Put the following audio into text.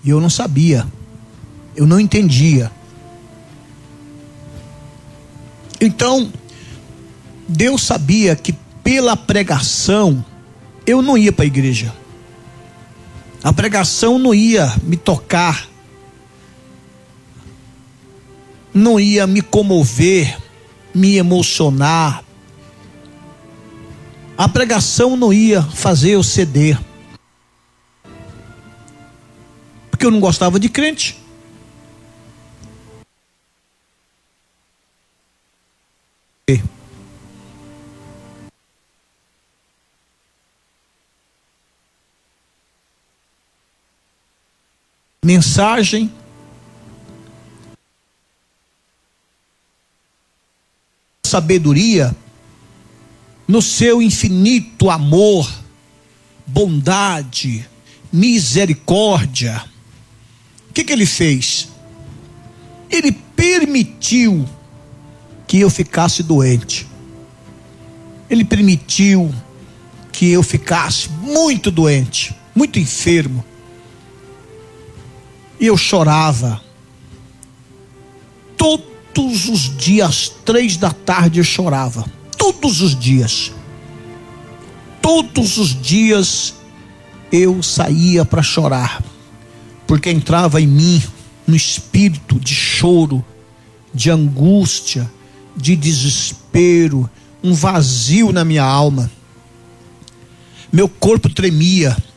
E eu não sabia, eu não entendia. Então, Deus sabia que pela pregação eu não ia para a igreja. A pregação não ia me tocar, não ia me comover, me emocionar. A pregação não ia fazer eu ceder, porque eu não gostava de crente. Mensagem sabedoria no seu infinito amor, bondade, misericórdia. O que ele fez? Ele permitiu que eu ficasse doente. Ele permitiu que eu ficasse muito doente, muito enfermo. E eu chorava. Todos os dias, 3 da tarde eu chorava. Todos os dias. Todos os dias eu saía para chorar. Porque entrava em mim um espírito de choro, de angústia, de desespero, um vazio na minha alma. Meu corpo tremia.